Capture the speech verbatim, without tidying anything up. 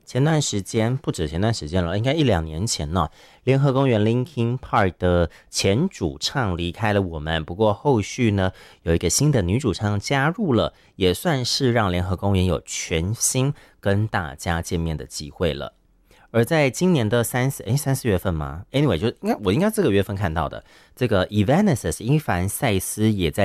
前段时间不止前段时间了，应该一两年前呢，联合公园 Linkin Park 的前主唱离开了我们，不过后续呢有一个新的女主唱加入了，也算是让联合公园有全新跟大家见面的机会了。而在今年的三四诶三四月份吗 ？Anyway， 就应该我应该这个月份看到的，这个 Evanescence 伊凡赛斯也在